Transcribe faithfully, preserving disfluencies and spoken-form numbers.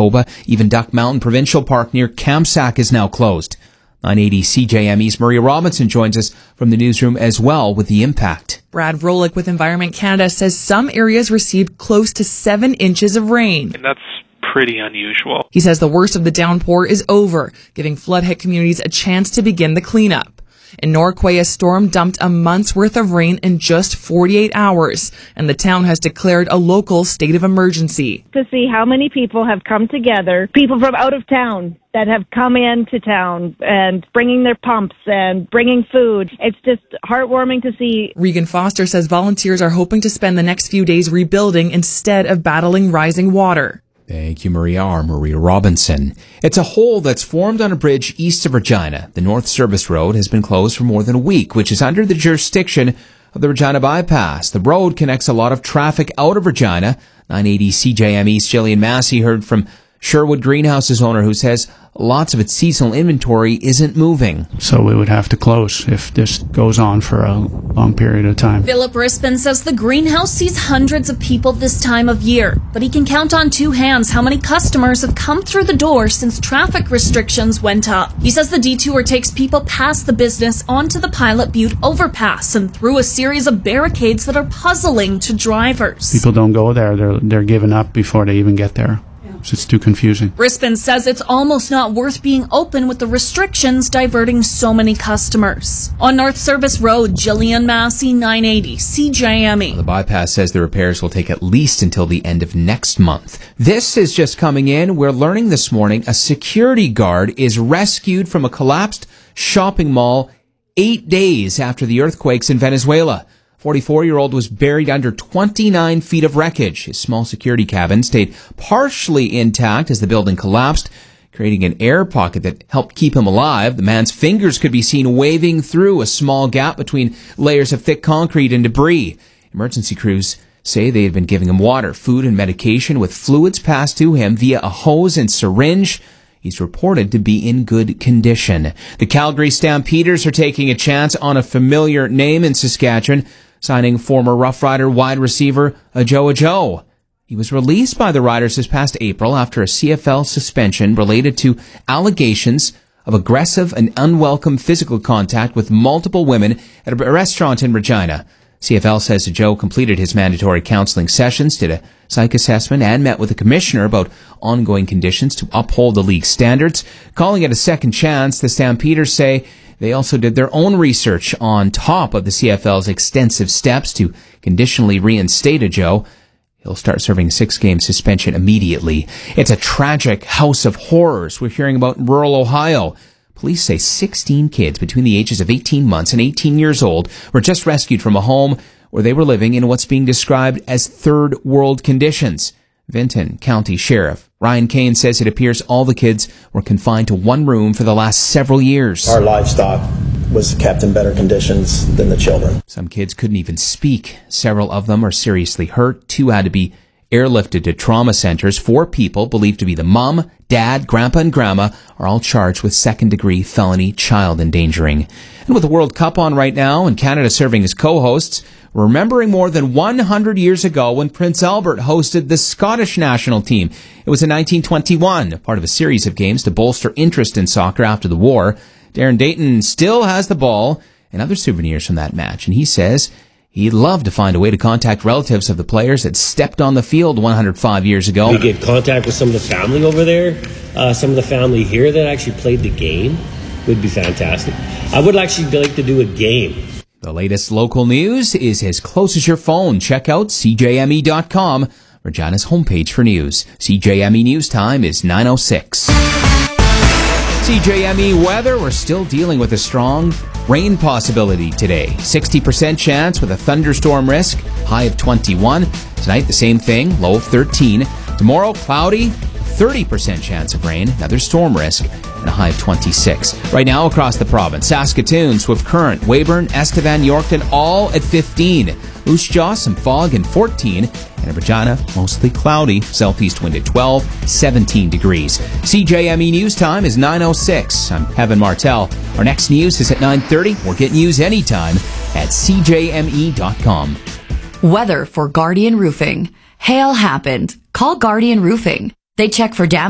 Manitoba. Even Duck Mountain Provincial Park near Kamsack is now closed. nine eighty C J M E's Maria Robinson joins us from the newsroom as well with the impact. Brad Vrolik with Environment Canada says some areas received close to seven inches of rain. And that's pretty unusual. He says the worst of the downpour is over, giving flood-hit communities a chance to begin the cleanup. In Norquay, a storm dumped a month's worth of rain in just forty-eight hours, and the town has declared a local state of emergency. To see how many people have come together, people from out of town that have come into town and bringing their pumps and bringing food. It's just heartwarming to see. Regan Foster says volunteers are hoping to spend the next few days rebuilding instead of battling rising water. Thank you, Maria R. Maria Robinson. It's a hole that's formed on a bridge east of Regina. The North Service Road has been closed for more than a week, which is under the jurisdiction of the Regina Bypass. The road connects a lot of traffic out of Regina. nine eighty C J M E's Jillian Massey heard from Sherwood Greenhouse's owner, who says lots of its seasonal inventory isn't moving. So we would have to close if this goes on for a long period of time. Philip Rispin says the greenhouse sees hundreds of people this time of year, but he can count on two hands how many customers have come through the door since traffic restrictions went up. He says the detour takes people past the business onto the Pilot Butte overpass and through a series of barricades that are puzzling to drivers. People don't go there. They're, they're giving up before they even get there. It's too confusing. Rispin says it's almost not worth being open with the restrictions diverting so many customers. On North Service Road, Jillian Massey, nine eighty C J M E. Well, the bypass says the repairs will take at least until the end of next month. This is just coming in. We're learning this morning a security guard is rescued from a collapsed shopping mall eight days after the earthquakes in Venezuela. forty-four-year-old was buried under twenty-nine feet of wreckage. His small security cabin stayed partially intact as the building collapsed, creating an air pocket that helped keep him alive. The man's fingers could be seen waving through a small gap between layers of thick concrete and debris. Emergency crews say they had been giving him water, food, and medication with fluids passed to him via a hose and syringe. He's reported to be in good condition. The Calgary Stampeders are taking a chance on a familiar name in Saskatchewan, signing former Rough Rider wide receiver Ajo Ajo. He was released by the Riders this past April after a C F L suspension related to allegations of aggressive and unwelcome physical contact with multiple women at a restaurant in Regina. C F L says Ajo completed his mandatory counseling sessions, did a psych assessment, and met with the commissioner about ongoing conditions to uphold the league standards. Calling it a second chance, the Stampeders say they also did their own research on top of the C F L's extensive steps to conditionally reinstate Ajo. He'll start serving a six-game suspension immediately. It's a tragic house of horrors we're hearing about in rural Ohio. Police say sixteen kids between the ages of eighteen months and eighteen years old were just rescued from a home where they were living in what's being described as third world conditions. Vinton County Sheriff Ryan Kane says it appears all the kids were confined to one room for the last several years. Our livestock was kept in better conditions than the children. Some kids couldn't even speak. Several of them are seriously hurt. Two had to be airlifted to trauma centers. Four people, believed to be the mom, dad, grandpa, and grandma, are all charged with second-degree felony child endangering. And with the World Cup on right now and Canada serving as co-hosts, remembering more than one hundred years ago when Prince Albert hosted the Scottish national team. It was in nineteen twenty-one, part of a series of games to bolster interest in soccer after the war. Darren Dayton still has the ball and other souvenirs from that match, and he says he'd love to find a way to contact relatives of the players that stepped on the field one hundred five years ago. We get contact with some of the family over there, uh, some of the family here that actually played the game. Would be fantastic. I would actually like to do a game. The latest local news is as close as your phone. Check out C J M E dot com, Regina's homepage for news. C J M E News Time is nine oh six. C J M E weather, we're still dealing with a strong rain possibility today. sixty percent chance with a thunderstorm risk, high of twenty-one. Tonight, the same thing, low of thirteen. Tomorrow, cloudy, thirty percent chance of rain, another storm risk, and a high of twenty-six. Right now across the province, Saskatoon, Swift Current, Weyburn, Estevan, Yorkton, all at fifteen. Moose Jaw, some fog and fourteen. And in Regina, mostly cloudy. Southeast wind at twelve, seventeen degrees. C J M E News Time is nine oh six. I'm Kevin Martell. Our next news is at nine thirty. We'll get news anytime at C J M E dot com. Weather for Guardian Roofing. Hail happened. Call Guardian Roofing. They check for damage